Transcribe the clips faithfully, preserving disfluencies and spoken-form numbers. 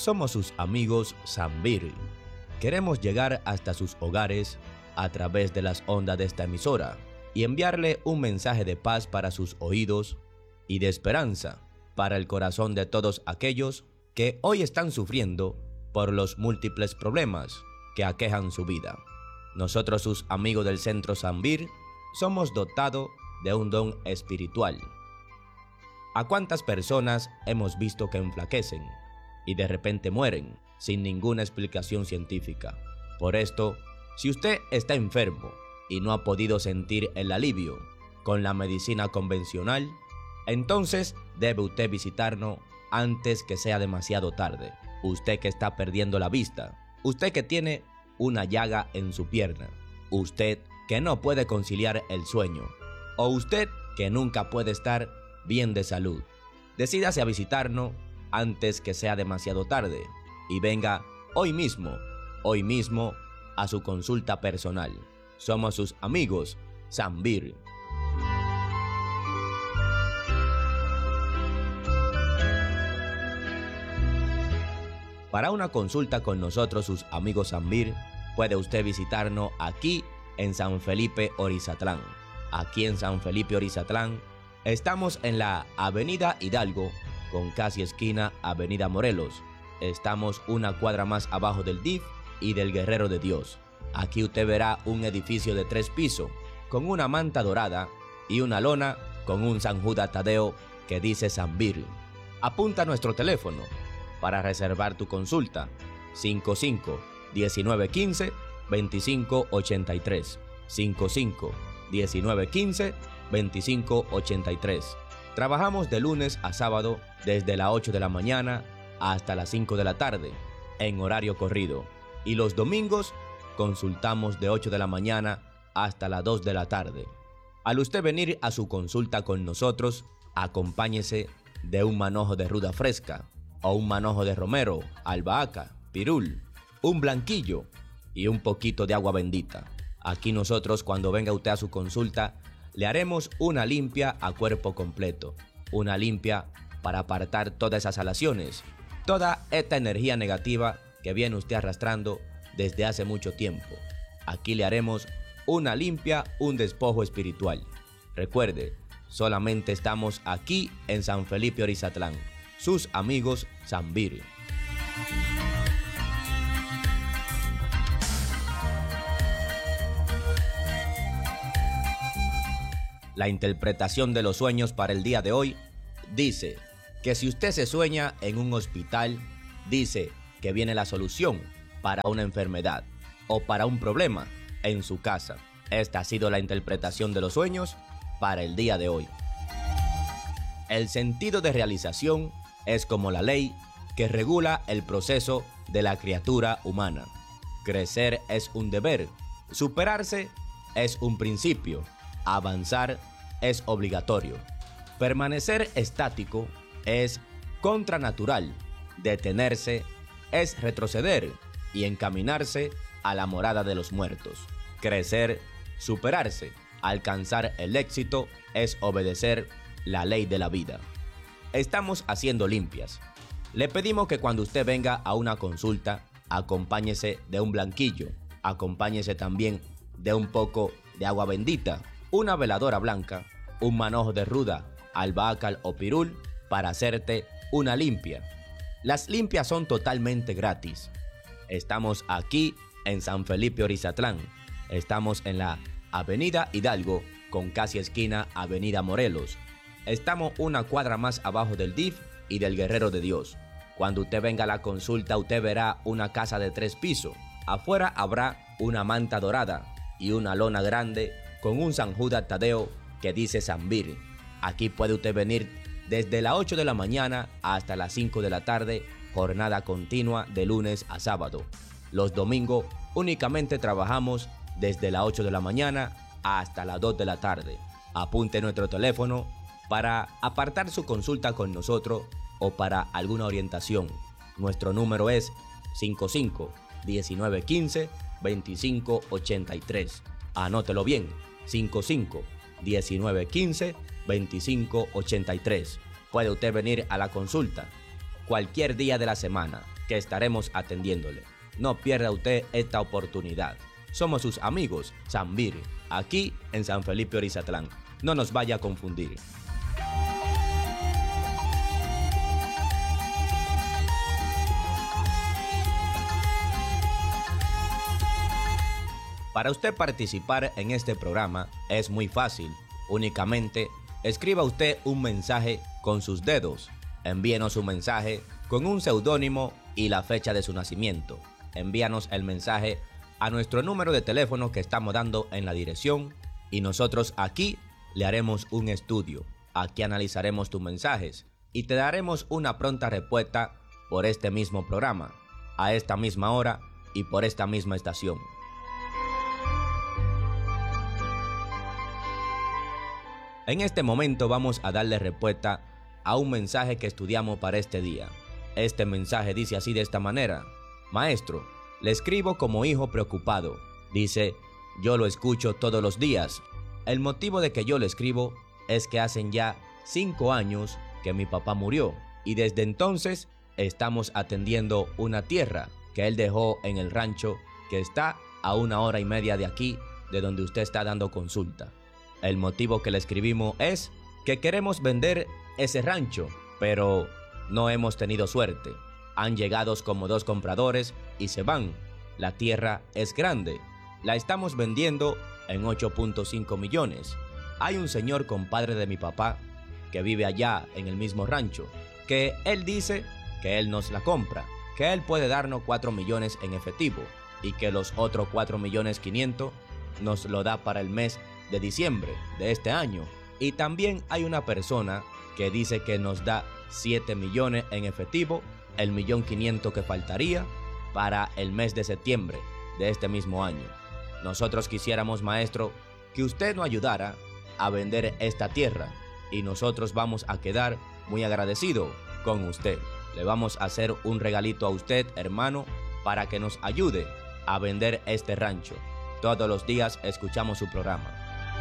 Somos sus amigos Zambir. Queremos llegar hasta sus hogares a través de las ondas de esta emisora y enviarle un mensaje de paz para sus oídos y de esperanza para el corazón de todos aquellos que hoy están sufriendo por los múltiples problemas que aquejan su vida. Nosotros, sus amigos del Centro Zambir, somos dotados de un don espiritual. ¿A cuántas personas hemos visto que enflaquecen y de repente mueren sin ninguna explicación científica? Por esto, si usted está enfermo y no ha podido sentir el alivio con la medicina convencional, entonces debe usted visitarnos antes que sea demasiado tarde. Usted que está perdiendo la vista, usted que tiene una llaga en su pierna, usted que no puede conciliar el sueño, o usted que nunca puede estar bien de salud, decídase a visitarnos antes que sea demasiado tarde y venga hoy mismo, hoy mismo a su consulta personal. Somos sus amigos Zambir. Para una consulta con nosotros, sus amigos Zambir, puede usted visitarnos aquí en San Felipe Orizatlán. Aquí en San Felipe Orizatlán estamos en la Avenida Hidalgo con casi esquina Avenida Morelos. Estamos una cuadra más abajo del D I F y del Guerrero de Dios. Aquí usted verá un edificio de tres pisos con una manta dorada y una lona con un San Judas Tadeo que dice Zambir. Apunta nuestro teléfono para reservar tu consulta: cinco cinco, diecinueve quince, veinticinco ochenta y tres. cinco cinco, diecinueve quince, veinticinco ochenta y tres. Trabajamos de lunes a sábado desde las ocho de la mañana hasta las cinco de la tarde en horario corrido, y los domingos consultamos de ocho de la mañana hasta las dos de la tarde. Al usted venir a su consulta con nosotros, acompáñese de un manojo de ruda fresca o un manojo de romero, albahaca, pirul, un blanquillo y un poquito de agua bendita. Aquí nosotros, cuando venga usted a su consulta, le haremos una limpia a cuerpo completo, una limpia para apartar todas esas alaciones, toda esta energía negativa que viene usted arrastrando desde hace mucho tiempo. Aquí le haremos una limpia, un despojo espiritual. Recuerde, solamente estamos aquí en San Felipe Orizatlán, sus amigos Zambir. La interpretación de los sueños para el día de hoy dice que si usted se sueña en un hospital, dice que viene la solución para una enfermedad o para un problema en su casa. Esta ha sido la interpretación de los sueños para el día de hoy. El sentido de realización es como la ley que regula el proceso de la criatura humana. Crecer es un deber, superarse es un principio, avanzar es obligatorio, permanecer estático es contranatural, detenerse es retroceder y encaminarse a la morada de los muertos. Crecer, superarse, alcanzar el éxito es obedecer la ley de la vida. Estamos haciendo limpias. Le pedimos que cuando usted venga a una consulta, acompáñese de un blanquillo, acompáñese también de un poco de agua bendita, una veladora blanca, un manojo de ruda, albahaca o pirul para hacerte una limpia. Las limpias son totalmente gratis. Estamos aquí en San Felipe Orizatlán. Estamos en la Avenida Hidalgo con casi esquina Avenida Morelos. Estamos una cuadra más abajo del D I F y del Guerrero de Dios. Cuando usted venga a la consulta, usted verá una casa de tres pisos. Afuera habrá una manta dorada y una lona grande con un San Judas Tadeo que dice Zambir. Aquí puede usted venir desde las ocho de la mañana hasta las cinco de la tarde, jornada continua de lunes a sábado. Los domingos únicamente trabajamos desde las ocho de la mañana hasta las dos de la tarde. Apunte nuestro teléfono para apartar su consulta con nosotros o para alguna orientación. Nuestro número es cinco cinco, diecinueve quince, veinticinco ochenta y tres. Anótelo bien, cinco cinco, diecinueve quince, veinticinco ochenta y tres. Puede usted venir a la consulta cualquier día de la semana, que estaremos atendiéndole. No pierda usted esta oportunidad. Somos sus amigos Zambir, aquí en San Felipe Orizatlán. No nos vaya a confundir. Para usted participar en este programa es muy fácil. Únicamente escriba usted un mensaje con sus dedos. Envíenos un mensaje con un seudónimo y la fecha de su nacimiento. Envíanos el mensaje a nuestro número de teléfono que estamos dando en la dirección y nosotros aquí le haremos un estudio. Aquí analizaremos tus mensajes y te daremos una pronta respuesta por este mismo programa, a esta misma hora y por esta misma estación. En este momento vamos a darle respuesta a un mensaje que estudiamos para este día. Este mensaje dice así de esta manera: Maestro, le escribo como hijo preocupado. Dice, yo lo escucho todos los días. El motivo de que yo le escribo es que hacen ya cinco años que mi papá murió y desde entonces estamos atendiendo una tierra que él dejó en el rancho que está a una hora y media de aquí, de donde usted está dando consulta. El motivo que le escribimos es que queremos vender ese rancho, pero no hemos tenido suerte. Han llegado como dos compradores y se van. La tierra es grande. La estamos vendiendo en ocho punto cinco millones. Hay un señor compadre de mi papá que vive allá en el mismo rancho, que él dice que él nos la compra, que él puede darnos cuatro millones en efectivo y que los otros cuatro millones quinientos nos lo da para el mes de diciembre de este año. Y también hay una persona que dice que nos da siete millones en efectivo, el millón quinientos que faltaría para el mes de septiembre de este mismo año. Nosotros quisiéramos, maestro, que usted nos ayudara a vender esta tierra y nosotros vamos a quedar muy agradecidos con usted. Le vamos a hacer un regalito a usted, hermano, para que nos ayude a vender este rancho. Todos los días escuchamos su programa.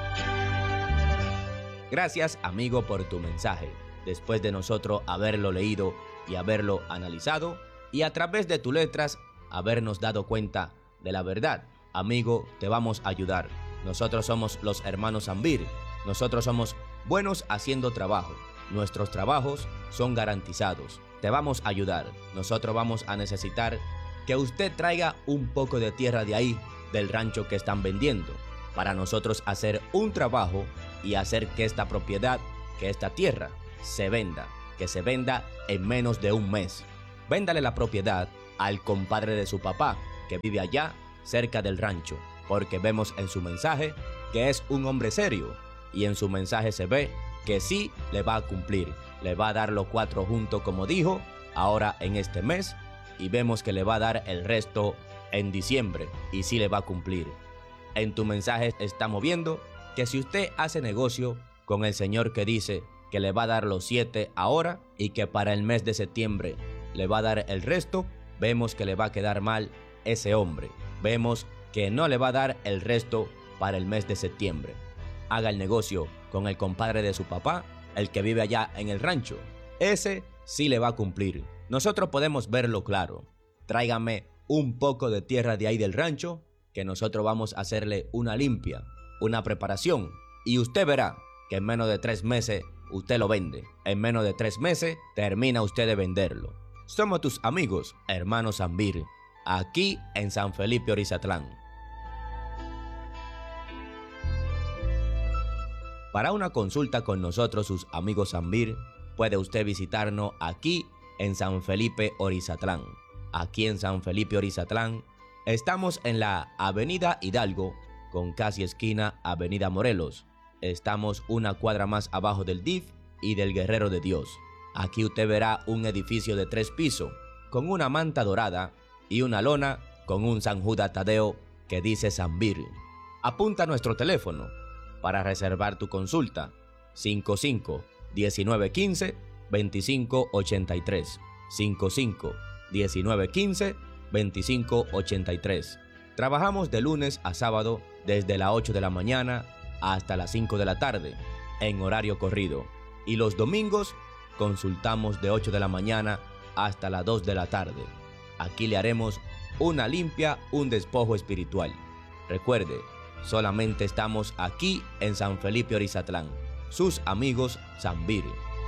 Gracias, amigo, por tu mensaje. Después de nosotros haberlo leído y haberlo analizado y a través de tus letras habernos dado cuenta de la verdad, amigo, te vamos a ayudar. Nosotros somos los hermanos Zambir. Nosotros somos buenos haciendo trabajo. Nuestros trabajos son garantizados. Te vamos a ayudar. Nosotros vamos a necesitar que usted traiga un poco de tierra de ahí, del rancho que están vendiendo, para nosotros hacer un trabajo y hacer que esta propiedad, que esta tierra, se venda, que se venda en menos de un mes. Véndale la propiedad al compadre de su papá, que vive allá, cerca del rancho, porque vemos en su mensaje que es un hombre serio, y en su mensaje se ve que sí le va a cumplir, le va a dar los cuatro juntos como dijo, ahora en este mes, y vemos que le va a dar el resto en diciembre, y sí le va a cumplir. En tu mensaje estamos viendo que si usted hace negocio con el señor que dice que le va a dar los siete ahora y que para el mes de septiembre le va a dar el resto, vemos que le va a quedar mal ese hombre. Vemos que no le va a dar el resto para el mes de septiembre. Haga el negocio con el compadre de su papá, el que vive allá en el rancho. Ese sí le va a cumplir. Nosotros podemos verlo claro. Tráigame un poco de tierra de ahí del rancho, que nosotros vamos a hacerle una limpia, una preparación, y usted verá que en menos de tres meses usted lo vende. En menos de tres meses termina usted de venderlo. Somos tus amigos, hermanos Zambir, aquí en San Felipe Orizatlán. Para una consulta con nosotros, sus amigos Zambir, puede usted visitarnos aquí en San Felipe Orizatlán. Aquí en San Felipe Orizatlán estamos en la Avenida Hidalgo, con casi esquina Avenida Morelos. Estamos una cuadra más abajo del D I F y del Guerrero de Dios. Aquí usted verá un edificio de tres pisos, con una manta dorada y una lona con un San Judas Tadeo que dice Zambir. Apunta nuestro teléfono para reservar tu consulta: cinco cinco, diecinueve quince, veinticinco ochenta y tres. cinco cinco, diecinueve quince, veinticinco ochenta y tres. Trabajamos de lunes a sábado desde las ocho de la mañana hasta las cinco de la tarde en horario corrido, y los domingos consultamos de ocho de la mañana hasta las dos de la tarde. Aquí le haremos una limpia, un despojo espiritual. Recuerde, solamente estamos aquí en San Felipe Orizatlán. Sus amigos Zambir.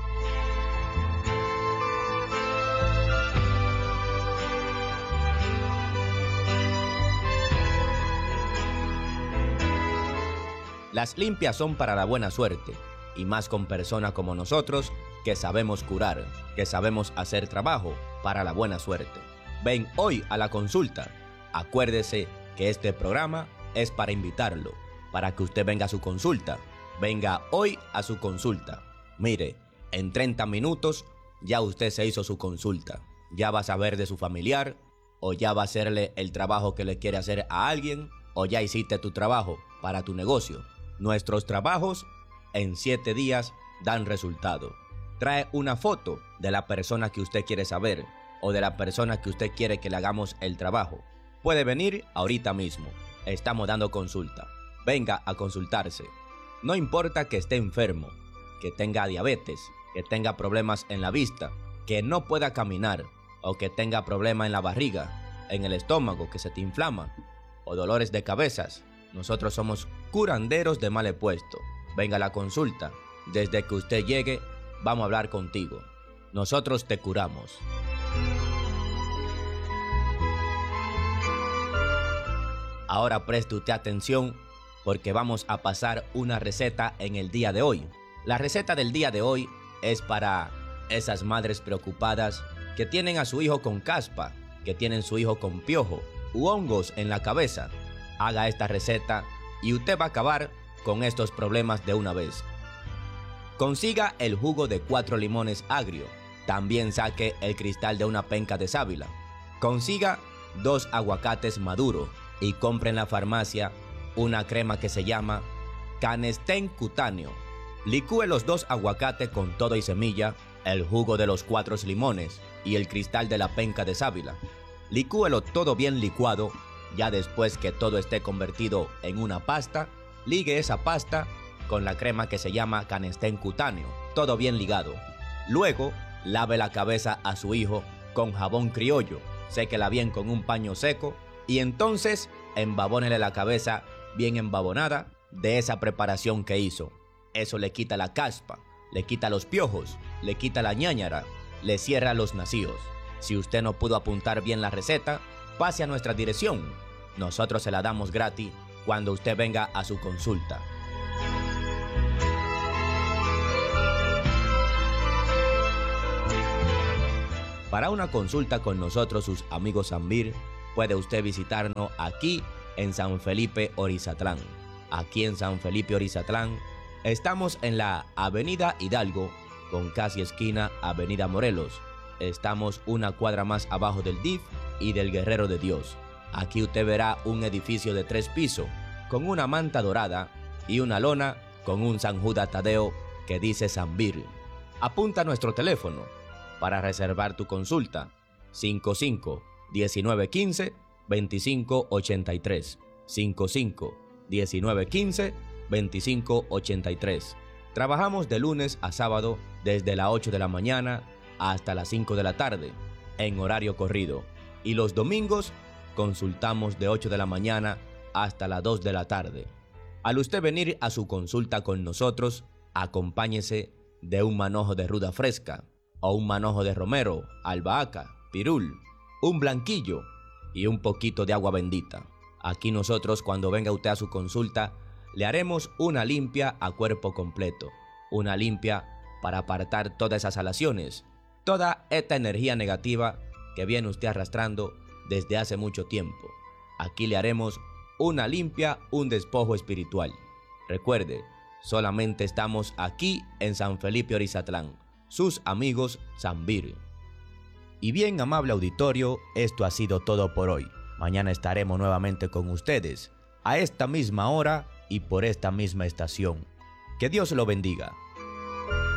Las limpias son para la buena suerte, y más con personas como nosotros que sabemos curar, que sabemos hacer trabajo para la buena suerte. Ven hoy a la consulta. Acuérdese que este programa es para invitarlo, para que usted venga a su consulta. Venga hoy a su consulta. Mire, en treinta minutos ya usted se hizo su consulta. Ya va a saber de su familiar, o ya va a hacerle el trabajo que le quiere hacer a alguien, o ya hiciste tu trabajo para tu negocio. Nuestros trabajos en siete días dan resultado. Trae una foto de la persona que usted quiere saber o de la persona que usted quiere que le hagamos el trabajo. Puede venir ahorita mismo. Estamos dando consulta. Venga a consultarse. No importa que esté enfermo, que tenga diabetes, que tenga problemas en la vista, que no pueda caminar o que tenga problemas en la barriga, en el estómago, que se te inflama o dolores de cabezas. Nosotros somos curanderos de mal puesto. Venga a la consulta. Desde que usted llegue, vamos a hablar contigo. Nosotros te curamos. Ahora preste usted atención porque vamos a pasar una receta en el día de hoy. La receta del día de hoy es para esas madres preocupadas que tienen a su hijo con caspa, que tienen su hijo con piojo u hongos en la cabeza. Haga esta receta y usted va a acabar con estos problemas de una vez. Consiga el jugo de cuatro limones agrio. También saque el cristal de una penca de sábila. Consiga dos aguacates maduros y compre en la farmacia una crema que se llama Canestén Cutáneo. Licúe los dos aguacates con todo y semilla, el jugo de los cuatro limones y el cristal de la penca de sábila. Licúelo todo bien licuado. Ya después que todo esté convertido en una pasta, ligue esa pasta con la crema que se llama Canestén Cutáneo, todo bien ligado. Luego, lave la cabeza a su hijo con jabón criollo, séquela bien con un paño seco y entonces embabónele la cabeza bien embabonada de esa preparación que hizo. Eso le quita la caspa, le quita los piojos, le quita la ñáñara, le cierra los nacíos. Si usted no pudo apuntar bien la receta, pase a nuestra dirección. Nosotros se la damos gratis cuando usted venga a su consulta. Para una consulta con nosotros, sus amigos Zambir, puede usted visitarnos aquí en San Felipe Orizatlán. Aquí en San Felipe Orizatlán estamos en la Avenida Hidalgo con casi esquina Avenida Morelos. Estamos una cuadra más abajo del D I F y del Guerrero de Dios. Aquí usted verá un edificio de tres pisos con una manta dorada y una lona con un San Judas Tadeo que dice Zambir. Apunta nuestro teléfono para reservar tu consulta: cinco cinco, diecinueve quince, veinticinco ochenta y tres. cinco cinco, diecinueve quince, veinticinco ochenta y tres. Trabajamos de lunes a sábado desde las ocho de la mañana hasta las cinco de la tarde en horario corrido, y los domingos consultamos de ocho de la mañana hasta las dos de la tarde. Al usted venir a su consulta con nosotros, acompáñese de un manojo de ruda fresca o un manojo de romero, albahaca, pirul, un blanquillo y un poquito de agua bendita. Aquí nosotros, cuando venga usted a su consulta, le haremos una limpia a cuerpo completo, una limpia para apartar todas esas alaciones, toda esta energía negativa que viene usted arrastrando desde hace mucho tiempo. Aquí le haremos una limpia, un despojo espiritual. Recuerde, solamente estamos aquí en San Felipe Orizatlán, sus amigos Zambir. Y bien, amable auditorio, esto ha sido todo por hoy. Mañana estaremos nuevamente con ustedes, a esta misma hora y por esta misma estación. Que Dios lo bendiga.